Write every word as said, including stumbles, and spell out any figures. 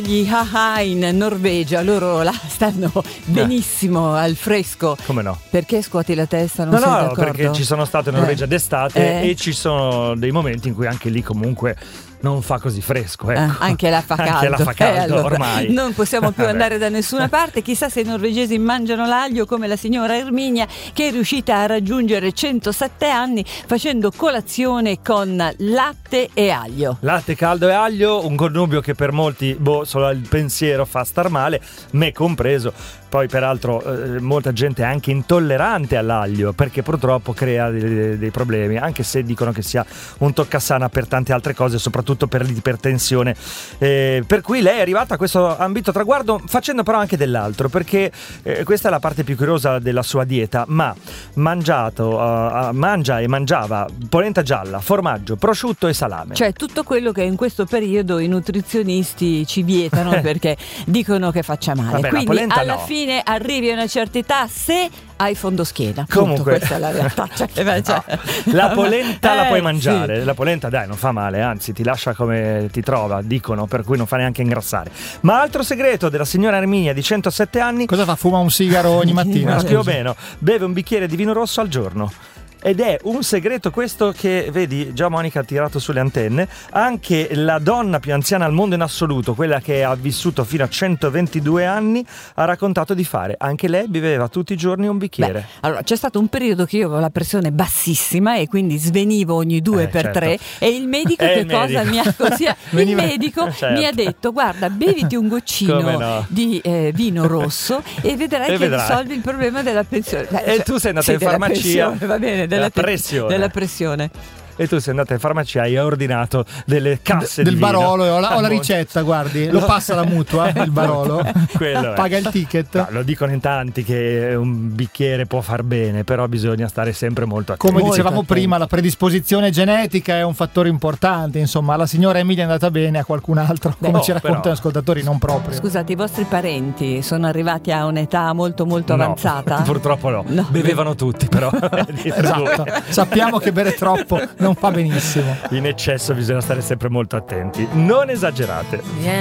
Gli haha in Norvegia, loro là stanno benissimo al fresco. Come no? Perché scuoti la testa? Non No, sei no, d'accordo? perché ci sono stato in Norvegia Eh. d'estate Eh. e ci sono dei momenti in cui anche lì comunque non fa così fresco, ecco. Eh, anche là fa caldo. Anche là fa caldo, Eh, allora, ormai. non possiamo più Vabbè. andare da nessuna parte. Chissà se i norvegesi mangiano l'aglio come la signora Erminia, che è riuscita a raggiungere centosette anni facendo colazione con latte e aglio. Latte caldo e aglio, un connubio che per molti, boh, solo il pensiero fa star male, me compreso. Poi peraltro eh, molta gente è anche intollerante all'aglio perché purtroppo crea dei, dei problemi, anche se dicono che sia un toccasana per tante altre cose, soprattutto per l'ipertensione. Eh, per cui lei è arrivata a questo ambito traguardo facendo però anche dell'altro, perché eh, questa è la parte più curiosa della sua dieta, ma mangiato, uh, mangia e mangiava polenta gialla, formaggio, prosciutto e salame. Cioè tutto quello che in questo periodo i nutrizionisti ci vietano perché dicono che faccia male. Vabbè, la Quindi polenta alla no. fine arrivi a una certa età se hai fondoschiena. Comunque, Punto, questa è la realtà. Cioè, cioè, no, la polenta eh, la puoi mangiare. sì. La polenta, dai, non fa male, anzi ti lascia come ti trova, dicono, per cui non fa neanche ingrassare. Ma altro segreto della signora Erminia di centosette anni: cosa fa? Fuma un sigaro ogni mattina? più o meno, beve un bicchiere di vino rosso al giorno. Ed è un segreto questo che, vedi, già Monica ha tirato sulle antenne. Anche la donna più anziana al mondo in assoluto, quella che ha vissuto fino a centoventidue anni, ha raccontato di fare. Anche lei beveva tutti i giorni un bicchiere. Beh, allora c'è stato un periodo che io avevo la pressione bassissima e quindi svenivo ogni due Eh, per certo. tre, e il medico Eh, che il cosa medico. mi ha così, il Veniva- medico Certo. mi ha detto: guarda, beviti un goccino Come no? di eh, vino rosso e vedrai E che vedrai. risolvi il problema della pensione. Beh, E cioè, tu sei andata sì, in della farmacia. pensione, va bene, della, Della te- pressione. della pressione. E tu sei andata in farmacia e hai ordinato delle casse del di vino. Barolo, ho la, ho la Ah, ricetta, guardi, lo passa la mutua, il Barolo, Quello è. paga il ticket. No, lo dicono in tanti che un bicchiere può far bene, però bisogna stare sempre molto attenti. Come Molto dicevamo attenti. prima, la predisposizione genetica è un fattore importante. Insomma, alla signora Emilia è andata bene, a qualcun altro, come no, ci raccontano però- gli ascoltatori, non proprio. Scusate, i vostri parenti sono arrivati a un'età molto molto No, avanzata? purtroppo no. No. Bevevano tutti, però. Esatto, sappiamo che bere troppo non fa benissimo. In eccesso bisogna stare sempre molto attenti. Non esagerate.